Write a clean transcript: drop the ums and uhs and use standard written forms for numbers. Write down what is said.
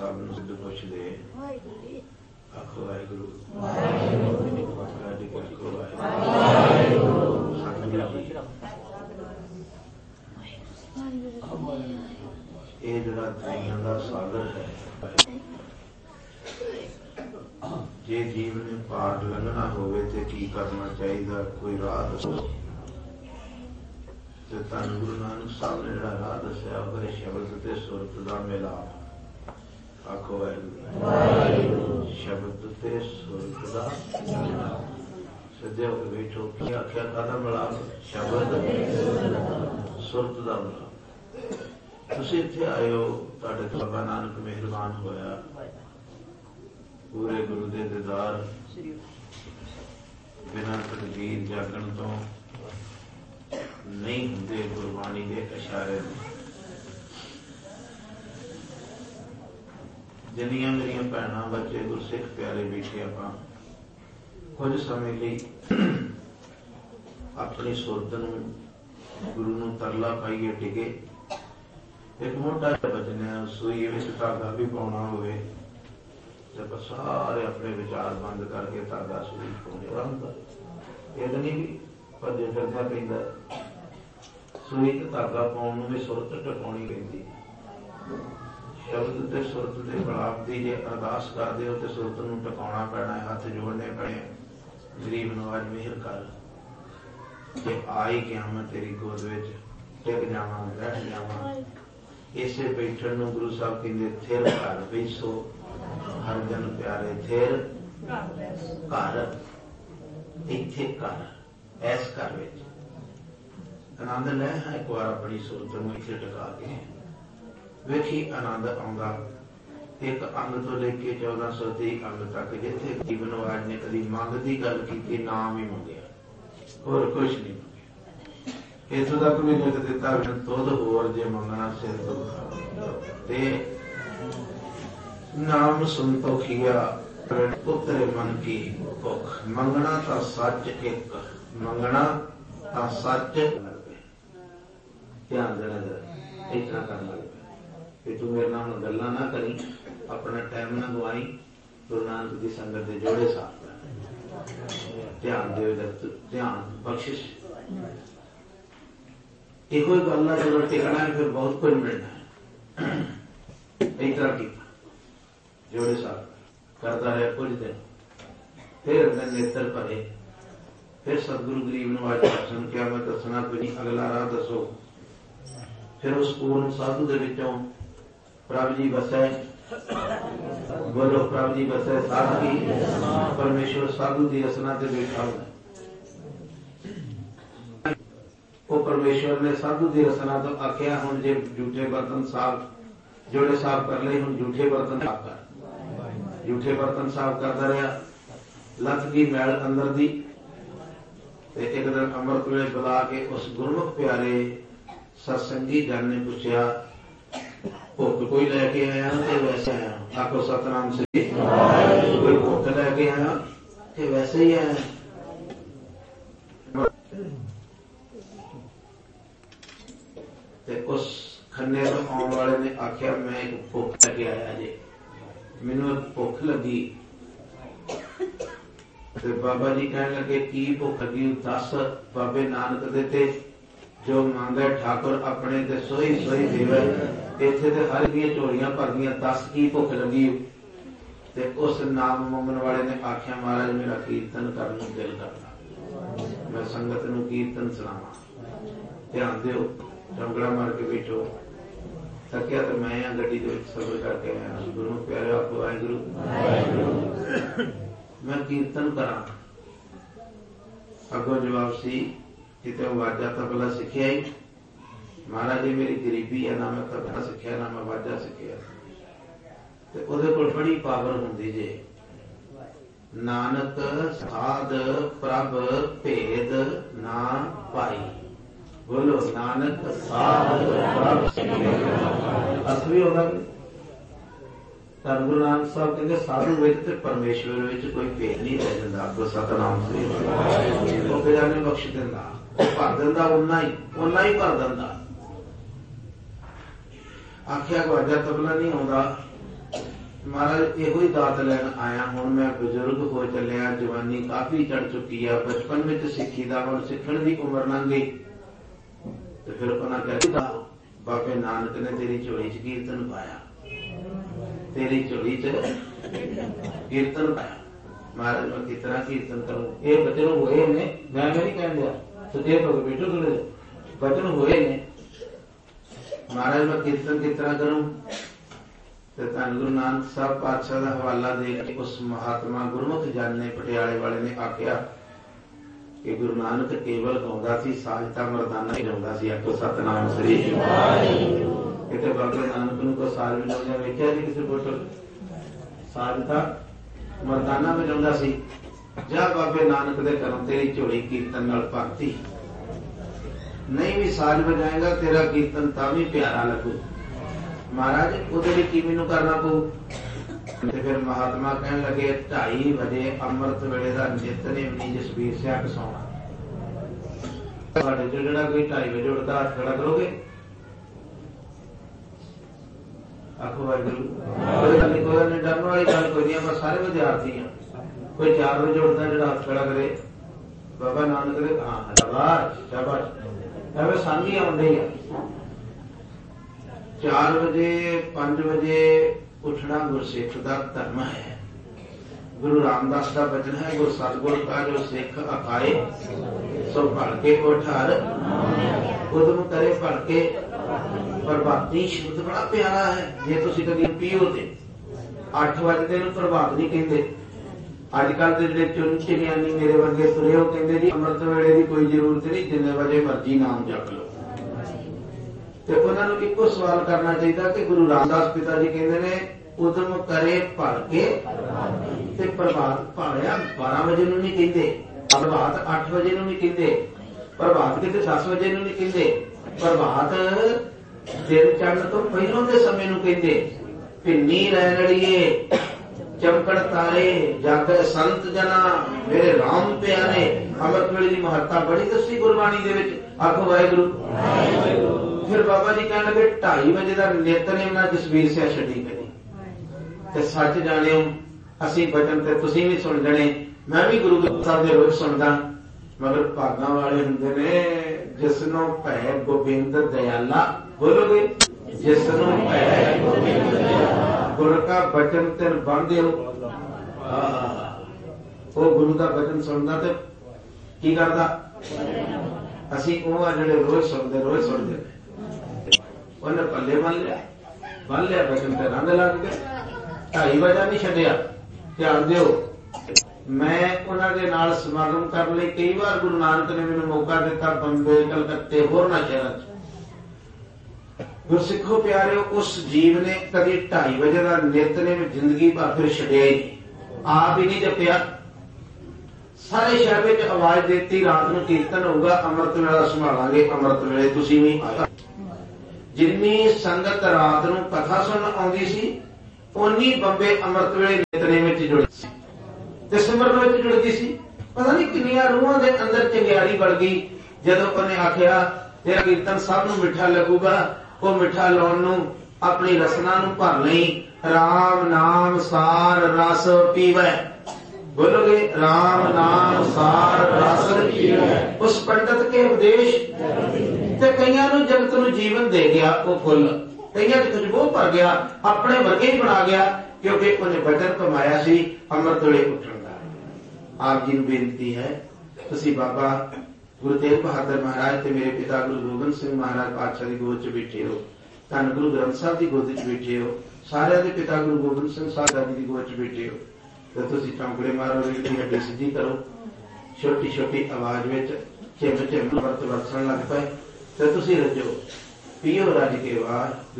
ਸਾਹਿਬ ਨੂੰ ਸਿੱਧ ਪੁੱਛਦੇ ਆਖੋ ਵਾਹਿਗੁਰੂ ਇਹ ਜਿਹੜਾ ਦਰਿਆ ਦਾ ਸਾਗਰ ਹੈ, ਜੇ ਜੀਵ ਨੇ ਪਾਰ ਲੰਘਣਾ ਹੋਵੇ ਤੇ ਕੀ ਕਰਨਾ ਚਾਹੀਦਾ, ਕੋਈ ਰਾਹ ਦੱਸੋ। ਤੇ ਧੰਨ ਗੁਰੂ ਨਾਨਕ ਸਾਹਿਬ ਨੇ ਜਿਹੜਾ ਰਾਹ ਦੱਸਿਆ ਉਹ ਹੈ ਸ਼ਬਦ ਤੇ ਸੁਰਤ ਦਾ ਮਿਲਾਪ। ਆਖੋ ਵਾਹਿਗੁਰੂ। ਸ਼ਬਦ ਤੇ ਸੁਰਤ ਦਾ ਮਿਲਾਪ। ਸਿੱਧੇ ਹੋ ਕੇ ਬੈਠੋ। ਕੀ ਆਖਿਆ? ਕਾਹਦਾ ਮਿਲਾਪ? ਸ਼ਬਦ ਸੁਰਤ ਦਾ ਮਿਲਾਪ। ਤੁਸੀਂ ਇੱਥੇ ਆਏ ਹੋ, ਤੁਹਾਡੇ ਤੋਂ ਬਾਬਾ ਨਾਨਕ ਮਿਹਰਬਾਨ ਹੋਇਆ, ਪੂਰੇ ਗੁਰੂ ਦੇ ਦੀਦਾਰ ਬਿਨਾਂ ਤਕਦੀਰ ਜਾਗਣ ਤੋਂ ਨਹੀਂ ਹੁੰਦੇ। ਗੁਰਬਾਣੀ ਦੇ ਇਸ਼ਾਰੇ ਜਿੰਨੀਆਂ ਮੇਰੀਆਂ ਭੈਣਾਂ ਬੱਚੇ ਗੁਰਸਿੱਖ ਪਿਆਰੇ ਬੈਠੇ, ਆਪਾਂ ਕੁਝ ਸਮੇਂ ਲਈ ਆਪਣੀ ਸੁਰਤ ਨੂੰ ਗੁਰੂ ਨੂੰ ਤਰਲਾ ਪਾਈਏ ਟਿਕੇ। ਇੱਕ ਮੋਟਾ ਬਚਨਾ ਸੂਈ ਵਿੱਚ ਧਾਗਾ ਵੀ ਪਾਉਣਾ ਹੋਵੇ ਤੇ ਆਪਾਂ ਸਾਰੇ ਆਪਣੇ ਵਿਚਾਰ ਬੰਦ ਕਰਕੇ ਧਾਗਾ ਸੂਈ ਪਾਉਂਦੇ ਰਹਿੰਦਾ। ਇਹ ਨਹੀਂ ਵੀ ਭੱਜੇ ਫਿਰਨਾ ਪੈਂਦਾ। ਸੂਈ ਤੇ ਧਾਗਾ ਪਾਉਣ ਨੂੰ ਵੀ ਸੁਰਤ ਟਿਕਾਉਣੀ ਪੈਂਦੀ। ਸ਼ਬਦ ਤੇ ਸੁਰਤ ਦੇ ਮਿਲਾਪ ਦੀ ਜੇ ਅਰਦਾਸ ਕਰਦੇ ਹੋ ਤੇ ਸੁਰਤ ਨੂੰ ਟਿਕਾਉਣਾ ਪੈਣਾ, ਹੱਥ ਜੋੜਨੇ ਪੈਣੇ। ਗਰੀਬ ਨਵਾਜ ਮਿਹਰ ਕਰ, ਜੇ ਆਈ ਗਿਆ ਮੈਂ ਤੇਰੀ ਗੋਦ ਵਿੱਚ ਟਿਕ ਜਾਵਾਂ, ਬੈਠ ਜਾਵਾਂ। ਇਸੇ ਬੈਠਣ ਨੂੰ ਗੁਰੂ ਸਾਹਿਬ ਕਹਿੰਦੇ ਥਿਰ ਘਰ ਬੈਸੋ ਹਰ ਜਨ ਪਿਆਰੇ। ਥਿਰ ਘਰ, ਇੱਥੇ ਘਰ, ਇਸ ਘਰ ਵਿੱਚ ਆਨੰਦ ਲੈ ਹੈ। ਇੱਕ ਵਾਰ ਆਪਣੀ ਸੁਰਤ ਨੂੰ ਇੱਥੇ ਟਿਕਾ ਕੇ ਵੇਖੀ ਆਨੰਦ ਆਉਂਦਾ। ਇੱਕ ਅੰਗ ਤੋਂ ਲੈ ਕੇ 1430 ਅੰਗ ਤੱਕ ਜਿੱਥੇ ਜੀਵਨ ਨਵਾਜ ਨੇ ਕਦੀ ਮੰਗ ਦੀ ਗੱਲ ਕੀਤੀ, ਨਾਮ ਹੀ ਮੰਗਿਆ, ਹੋਰ ਕੁਛ ਨਹੀਂ ਮੰਗਿਆ। ਇੱਥੋਂ ਤੱਕ ਵੀ ਲਿਖ ਦਿੱਤਾ ਤੁਧ ਹੋਰ ਜੇ ਮੰਗਣਾ ਸਿਰ ਦੁੱਖ ਤੇ ਨਾਮ ਸੰਤੋਖੀਆ ਪੁੱਤਰੇ ਮਨ ਕੀ ਭੁੱਖ। ਮੰਗਣਾ ਤਾਂ ਸੱਚ ਇੱਕ, ਮੰਗਣਾ ਤਾਂ ਸੱਚ। ਧਿਆਨ ਦੇਣਾ ਜਰਾ, ਇਤਨਾ ਕਰਨ ਲੱਗ ਪਿਆ ਕਿ ਤੂੰ ਮੇਰੇ ਨਾਲ ਗੱਲਾਂ ਨਾ ਕਰੀ, ਆਪਣਾ ਟਾਈਮ ਨਾ ਗਵਾਈ। ਗੁਰੂ ਨਾਨਕ ਦੀ ਸੰਗਤ ਦੇ ਜੋੜੇ ਸਾਥ ਧਿਆਨ ਦਿਓ, ਧਿਆਨ ਬਖਸ਼ਿਸ਼। ਇਹੋ ਹੀ ਗੱਲ ਆ, ਜਦੋਂ ਟਿਕਣਾ ਫਿਰ ਬਹੁਤ ਕੁਝ ਮਿਲਣਾ ਹੈ। ਇਸ ਤਰ੍ਹਾਂ ਕੀਤਾ ਜੋੜੇ ਸਾਥ ਕਰਦਾ ਰਿਹਾ ਕੁਝ ਦਿਨ, ਫਿਰ ਅੰਦਰ ਨੇਤਰ ਭਰੇ। ਫਿਰ ਸਤਿਗੁਰੂ ਗਰੀਬ ਨਵਾਜ ਦਰਸ਼ਨ ਕਿਹਾ, ਮੈਂ ਦੱਸਣਾ ਕੋਈ ਨਹੀਂ, ਅਗਲਾ ਰਾਹ ਦੱਸੋ। ਫਿਰ ਉਸ ਪੂਰਨ ਸਾਧੂ ਦੇ ਵਿੱਚੋਂ ਪ੍ਰਭ ਜੀ ਵਸੈ। ਬੋਲੋ ਪ੍ਰਭ ਜੀ ਵਸੈ ਸਾਧ ਕੀ। ਪਰਮੇਸ਼ਵਰ ਸਾਧੂ ਦੀ ਰਸਨਾ ਤੇ ਬੈਠਾ ਹੁੰਦਾ। ਉਹ ਪਰਮੇਸ਼ਵਰ ਨੇ ਸਾਧੂ ਦੀ ਰਸਨਾ ਤੋਂ ਆਖਿਆ, ਹੁਣ ਜੇ ਝੂਠੇ ਬਰਤਨ ਸਾਫ਼ ਜੋੜੇ ਸਾਫ਼ ਕਰ ਲਏ, ਹੁਣ ਝੂਠੇ ਬਰਤਨ ਸਾਫ਼ ਕਰ। ਝੂਠੇ ਬਰਤਨ ਸਾਫ਼ ਕਰਦਾ ਰਿਹਾ, ਲੱਥ ਗਈ ਮੈਲ ਅੰਦਰ ਦੀ। ਤੇ ਇੱਕ ਦਿਨ ਅੰਮ੍ਰਿਤ ਵੇਲੇ ਬੁਲਾ ਕੇ ਉਸ ਗੁਰਮੁਖ ਪਿਆਰੇ ਸਤਸੰਗੀ ਜਨ ਨੇ ਪੁੱਛਿਆ, ਭੁੱਖ ਕੋਈ ਲੈ ਕੇ ਆਇਆ ਤੇ ਵੈਸੇ ਆਇਆ? ਆਖੋ ਸਤਨਾਮ ਸ੍ਰੀ। ਕੋਈ ਭੁੱਖ ਲੈ ਕੇ ਆਇਆ ਤੇ ਵੈਸੇ ਹੀ ਆਇਆ? ਤੇ ਉਸ ਖੰਨੇ ਤੋਂ ਆਉਣ ਵਾਲੇ ਨੇ ਆਖਿਆ, ਮੈਂ ਇੱਕ ਭੁੱਖ ਲੈ ਕੇ ਆਇਆ ਜੀ, ਮੈਨੂੰ ਇੱਕ ਭੁੱਖ ਲੱਗੀ। ਤੇ ਬਾਬਾ ਜੀ ਕਹਿਣ ਲੱਗੇ, ਕੀ ਭੁੱਖ ਲੱਗੀ? ਦੱਸ। ਬਾਬੇ ਨਾਨਕ ਦੇ ਤੇ ਜੋ ਮੰਗੇ ਠਾਕੁਰ ਆਪਣੇ ਤੇ ਸੋਈ ਸੋਈ ਦੇਵੇ। ਇੱਥੇ ਤੇ ਹਰ ਦੀਆਂ ਝੋਲੀਆਂ ਭਰਦੀਆਂ, ਦੱਸ ਕੀ ਭੁੱਖ ਲੱਗੀ? ਤੇ ਉਸ ਨਾਮ ਮੰਗਣ ਵਾਲੇ ਨੇ ਆਖਿਆ, ਮਹਾਰਾਜ ਮੇਰਾ ਕੀਰਤਨ ਕਰਨ ਨੂੰ ਦਿਲ ਕਰਦਾ, ਮੈਂ ਸੰਗਤ ਨੂੰ ਕੀਰਤਨ ਸੁਣਾਵਾਂ। ਧਿਆਨ ਦਿਓ, ਚੌਂਕੜਾ ਮਾਰ ਕੇ ਬੈਠੋ। ਥੱਕਿਆ ਤੇ ਮੈਂ ਆ, ਗੱਡੀ ਦੇ ਵਿੱਚ ਸਫ਼ਰ ਕਰਕੇ ਆਇਆ। ਗੁਰੂ ਪਿਆਰੇ ਆਪ ਵਾਹਿਗੁਰੂ ਮੈਂ ਕੀਰਤਨ ਕਰਾਂ। ਅੱਗੋਂ ਜਵਾਬ ਸੀ, ਕਿਤੇ ਵਾਜਾ ਤਬਲਾ ਸਿੱਖਿਆ ਹੀ। ਮਹਾਰਾਜ ਜੀ ਮੇਰੀ ਗਰੀਬੀ ਹੈ, ਨਾ ਮੈਂ ਤਬਲਾ ਸਿੱਖਿਆ ਨਾ ਮੈਂ ਵਾਜਾ ਸਿੱਖਿਆ। ਤੇ ਉਹਦੇ ਕੋਲ ਬੜੀ ਪਾਵਰ ਹੁੰਦੀ ਜੇ। ਨਾਨਕ ਸਾਧ ਪ੍ਰਭ ਭੇਦ ਨਾ ਪਾਈ। ਬੋਲੋ ਨਾਨਕ ਸਾਧ ਪ੍ਰਭ ਅਸਲੀ ਉਹਦਾ। ਧੰਨ ਗੁਰੂ ਨਾਨਕ ਸਾਹਿਬ ਕਹਿੰਦੇ ਸਾਧੂ ਵਿੱਚ ਤੇ ਪਰਮੇਸ਼ਵਰ ਵਿੱਚ ਕੋਈ ਭੇਦ ਨਹੀਂ ਰਹਿ ਜਾਂਦਾ। ਆਖੋ ਸਤਿਨਾਮ ਸ੍ਰੀ। ਉਹ ਫਿਰ ਨੇ ਬਖਸ਼ ਦਿੰਦਾ, ਉਹ ਭਰ ਦਿੰਦਾ, ਓਨਾ ਹੀ ਭਰ ਦਿੰਦਾ। ਆਖਿਆ ਵਾਜਾ ਤਬਲਾ ਨਹੀਂ ਆਉਂਦਾ महाराज इहो ही दात लैन आया। हुण मैं बजुर्ग हो चलिया, जवानी काफी चढ़ चुकी है, बचपन में सिੱਖੀ ਦਾ हुण सिੱਖण ਦੀ उम्र लंघ गई। तो फिर उन्होंने कहा बाबे नानक ने तेरी झोली च कीर्तन पाया, तेरी झोली च कीर्तन पाया। महाराज मैं कितना कीर्तन करूं, ये बचन हुए ने, मैं नहीं कह दिया सचेत हो बैठो, थोड़े बचन हुए ने। महाराज मैं कीर्तन कितना करूं। धन गुरु नानक साहब पातशाह का हवाला दे के उस महात्मा गुरमुख जन ने पटियाले वाले ने आख्या कि गुरु नानक केवल गाउंदा सी, साजता मरदाना ही गाउंदा सी। आखो सतनाम श्री किते बाबे नानक नूं कोई साज वजाउंदा वेख्या जी किसी कोल? साजता मरदाना वजाउंदा सी। जा बाबे नानक दे घरों तेरी झोली कीर्तन नाल भरती, नहीं भी साज बजाएगा तेरा कीर्तन तां भी प्यारा लगू। महाराज ਉਹਦੇ ਲਈ ਕੀ ਮੈਨੂੰ ਕਰਨਾ ਪਊ? ਤੇ ਫਿਰ ਮਹਾਤਮਾ ਕਹਿਣ ਲੱਗੇ 2:30 ਵਜੇ ਅੰਮ੍ਰਿਤ ਵੇਲੇ ਦਾ ਨਿਤਨੇਮ ਨਹੀਂ ਜਸਵੀਰ ਸਿਆ ਕਸਾਉਣਾ। ਤੁਹਾਡੇ ਚ ਜਿਹੜਾ ਕੋਈ 2:30 ਵਜੇ ਉੱਠਦਾ ਹੱਥ ਖੜਾ ਕਰੋਗੇ? ਆਖੋ ਵਾਹਿਗੁਰੂ। ਕੋਈ ਨਹੀਂ, ਡਰਨ ਵਾਲੀ ਗੱਲ ਕੋਈ ਨਹੀਂ, ਆਪਾਂ ਸਾਰੇ ਵਿਦਿਆਰਥੀ ਹਾਂ। ਕੋਈ 4 ਵਜੇ ਉੱਠਦਾ ਜਿਹੜਾ ਹੱਥ ਖੜਾ ਕਰੇ ਬਾਬਾ ਨਾਨਕ ਦੇ, ਹਾਂ ਸ਼ਾਬਾਸ਼ ਸ਼ਾਬਾਸ਼। ਐਵੇਂ ਸਾਂਝੀ ਆਉਂਦੇ ਆ। 4 ਵਜੇ 5 ਵਜੇ ਉੱਠਣਾ ਗੁਰਸਿੱਖ ਦਾ ਧਰਮ ਹੈ। ਗੁਰੂ ਰਾਮਦਾਸ ਦਾ ਬਚਨ ਹੈ, ਗੁਰ ਸਤਿਗੁਰ ਕਾ ਜੋ ਸਿੱਖ ਅਕਾਏ ਸੋ ਭਲਕੇ ਉੱਠ ਹਰ ਉਦਮ ਕਰੇ ਭਲਕੇ। ਪ੍ਰਭਾਤੀ ਸ਼ਬਦ ਬੜਾ ਪਿਆਰਾ ਹੈ। ਜੇ ਤੁਸੀਂ ਕਦੀ ਪੀਓ ਤੇ 8 ਵਜੇ ਨੂੰ ਪ੍ਰਭਾਤ ਨਹੀਂ ਕਹਿੰਦੇ। ਅੱਜ ਕੱਲ ਦੇ ਜਿਹੜੇ ਚੁੰਚਿਆਨੀ ਮੇਰੇ ਵਰਗੇ ਤੁਰੇ ਉਹ ਕਹਿੰਦੇ ਜੀ ਅੰਮ੍ਰਿਤ ਵੇਲੇ ਦੀ ਕੋਈ ਜ਼ਰੂਰਤ ਨਹੀਂ, ਜਿੰਨੇ ਵਜੇ ਮਰਜ਼ੀ ਨਾਮ ਜਪ ਲਓ। ਤੇ ਉਹਨਾਂ ਨੂੰ ਇੱਕੋ ਸਵਾਲ ਕਰਨਾ ਚਾਹੀਦਾ ਕਿ ਗੁਰੂ ਰਾਮਦਾਸ ਪਿਤਾ ਜੀ ਕਹਿੰਦੇ ਨੇ ਉਦਮ ਕਰੇ ਭਲਕੇ ਤੇ ਪ੍ਰਭਾਤ ਭਾਲਿਆ 12 ਵਜੇ ਨੂੰ ਨਹੀਂ ਕਹਿੰਦੇ, ਪ੍ਰਭਾਤ 8 ਵਜੇ ਨੂੰ ਨਹੀਂ ਕਹਿੰਦੇ, ਪ੍ਰਭਾਤ ਕਿਤੇ 10 ਵਜੇ ਨੂੰ ਨਹੀਂ ਕਹਿੰਦੇ, ਪ੍ਰਭਾਤ ਦਿਨ ਚੜ੍ਹਨ ਤੋਂ ਪਹਿਲੋਂ ਦੇ ਸਮੇਂ ਨੂੰ ਕਹਿੰਦੇ। ਭਿੰਨੀ ਰੈਣੜੀਏ ਚਮਕਣ ਤਾਰੇ ਜਾਗੈ ਸੰਤ ਜਨਾ ਮੇਰੇ ਰਾਮ ਪਿਆਰੇ। ਅੰਮ੍ਰਿਤ ਵੇਲੇ ਦੀ ਮਹੱਤਤਾ ਬੜੀ ਦੱਸੀ ਗੁਰਬਾਣੀ ਦੇ ਵਿੱਚ। ਆਖੋ ਵਾਹਿਗੁਰੂ। ਫਿਰ ਬਾਬਾ ਜੀ ਕਹਿਣ ਲੱਗੇ 2:30 ਵਜੇ ਦਾ ਨਿਤਨੇਮ ਨਾਲ ਜਸਵੀਰ ਸਿਆ ਛੱਡੀ ਕਰੀ। ਤੇ ਸੱਚ ਜਾਣਿਓ ਅਸੀਂ ਬਚਨ ਤੇ ਤੁਸੀਂ ਵੀ ਸੁਣ ਜਣੇ, ਮੈਂ ਵੀ ਗੁਰੂ ਗ੍ਰੰਥ ਸਾਹਿਬ ਦੇ ਰੋਜ਼ ਸੁਣਦਾ। ਮਗਰ ਭਾਗਾਂ ਵਾਲੇ ਹੁੰਦੇ ਨੇ ਜਿਸ ਨੂੰ ਭੈ ਗੋਬਿੰਦ ਦਇਆਲਾ। ਬੋਲੋਗੇ ਜਿਸ ਨੂੰ ਭੈ ਗੋਬਿੰਦ ਦਇਆਲਾ ਗੁਰ ਕਾ ਬਚਨ ਤਿਨ ਬੰਦਿਓ। ਉਹ ਗੁਰੂ ਦਾ ਬਚਨ ਸੁਣਦਾ ਤੇ ਕੀ ਕਰਦਾ? ਅਸੀਂ ਉਹ ਆ ਜਿਹੜੇ ਰੋਜ਼ ਸੁਣਦੇ ਉਹਨੇ ਪੱਲੇ ਬੰਨ ਲਿਆ ਬਚਨ ਤੇ ਰੰਗ ਲੱਗ ਗਏ। 2:30 ਵਜੇ ਨਹੀਂ ਛੱਡਿਆ। ਧਿਆਨ ਦਿਓ, ਮੈਂ ਉਹਨਾਂ ਦੇ ਨਾਲ ਸਮਾਗਮ ਕਰਨ ਲਈ ਕਈ ਵਾਰ ਗੁਰੂ ਨਾਨਕ ਨੇ ਮੈਨੂੰ ਮੌਕਾ ਦਿੱਤਾ, ਬੰਬੇ, ਕਲਕੱਤੇ, ਹੋਰਨਾਂ ਸ਼ਹਿਰਾਂ ਚ। ਗੁਰਸਿੱਖੋ ਪਿਆਰਿਓ, ਉਸ ਜੀਵ ਨੇ ਕਦੀ 2:30 ਵਜੇ ਦਾ ਨਿਤਨੇਮ ਜ਼ਿੰਦਗੀ ਭਰ ਫਿਰ ਛੱਡਿਆ ਹੀ ਨਹੀਂ, ਆਪ ਹੀ ਨਹੀਂ ਜਪਿਆ। ਸਾਰੇ ਸ਼ਹਿਰ ਵਿੱਚ ਆਵਾਜ਼ ਦਿੱਤੀ ਰਾਤ ਨੂੰ ਕੀਰਤਨ ਹੋਊਗਾ, ਅੰਮ੍ਰਿਤ ਵੇਲਾ ਸੰਭਾਲਾਂਗੇ। ਅੰਮ੍ਰਿਤ ਵੇਲੇ ਤੁਸੀਂ ਵੀ ਆਇਆ। ਜਿੰਨੀ ਸੰਗਤ ਰਾਤ ਨੂੰ ਕਥਾ ਸੁਣਨ ਆਉਂਦੀ ਸੀ ਉਨੀ ਬੰਬੇ ਅੰਮ੍ਰਿਤ ਵੇਲੇ ਨਿਤਨੇਮ ਵਿੱਚ ਜੁੜਦੀ ਸੀ ਤੇ ਸਿਮਰਨ ਵਿੱਚ ਜੁੜਦੀ ਸੀ। ਪਤਾ ਨਹੀਂ ਕਿੰਨੀਆਂ ਰੂਹਾਂ ਦੇ ਅੰਦਰ ਚੰਗਿਆੜੀ ਵੜ ਗਈ ਜਦੋਂ ਉਹਨੇ ਆਖਿਆ ਤੇਰਾ ਕੀਰਤਨ ਸਭ ਨੂੰ ਮਿੱਠਾ ਲੱਗੂਗਾ। ਉਹ ਮਿੱਠਾ ਲਾਉਣ ਨੂੰ ਆਪਣੀ ਰਸਨਾ ਨੂੰ ਭਰ ਲਈ। ਰਾਮ ਨਾਮ ਸਾਰ ਰਸ ਪੀਵੈ। ਬੋਲੋਗੇ ਰਾਮ ਨਾਮ ਸਾਰ ਰਸ ਪੀਵੈ। ਉਸ ਪੰਡਤ ਕੇ ਉਪਦੇਸ਼ ਤੇ ਕਈਆਂ ਨੂੰ ਜਗਤ ਨੂੰ ਜੀਵਨ ਦੇ ਗਿਆ ਉਹ ਫੁੱਲ, ਕਈਆਂ ਚ ਖੁਸ਼ਬੂ ਭਰ ਗਿਆ, ਆਪਣੇ ਵਰਗੇ ਹੀ ਬਣਾ ਗਿਆ, ਕਿਉਂਕਿ ਉਹਨੇ ਬਚਨ ਕਮਾਇਆ ਸੀ ਅੰਮ੍ਰਿਤ ਵੇਲੇ ਉੱਠਣ ਦਾ। ਆਪ ਜੀ ਨੂੰ ਬੇਨਤੀ ਹੈ, ਤੁਸੀਂ ਬਾਬਾ ਗੁਰੂ ਤੇਗ ਬਹਾਦਰ ਮਹਾਰਾਜ ਤੇ ਮੇਰੇ ਪਿਤਾ ਗੁਰੂ ਗੋਬਿੰਦ ਸਿੰਘ ਮਹਾਰਾਜ ਪਾਤਸ਼ਾਹ ਦੀ ਗੋਦ ਚ ਬੈਠੇ ਹੋ, ਧੰਨ ਗੁਰੂ ਗ੍ਰੰਥ ਸਾਹਿਬ ਦੀ ਗੋਦ ਚ ਬੈਠੇ ਹੋ, ਸਾਰਿਆਂ ਦੇ ਪਿਤਾ ਗੁਰੂ ਗੋਬਿੰਦ ਸਿੰਘ ਸਾਹਿਬ ਜੀ ਦੀ ਗੋਦ ਚ ਬੈਠੇ ਹੋ, ਤੇ ਤੁਸੀਂ ਚੌਂਕੜੇ ਮਾਰੋ, ਰੀਤੀ ਹੱਡੀ ਸਿੱਧੀ ਕਰੋ, ਛੋਟੀ ਛੋਟੀ ਆਵਾਜ਼ ਵਿੱਚ ਝਿਮ ਝਿਮ ਵਰਤ ਵਰਸਣ ਲੱਗ ਪਏ ਤੇ ਤੁਸੀਂ ਰੱਜੋ, ਪੀਓ ਰੱਜ ਕੇ ਆਵਾਜ਼।